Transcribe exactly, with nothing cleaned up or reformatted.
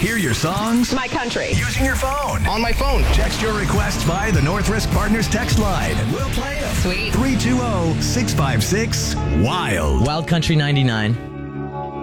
hear your songs My country. using your phone. On my phone. Text your requests via the North Risk Partners text line, and we'll play them. Sweet. three two zero, six five six, WILD. Wild Country ninety-nine.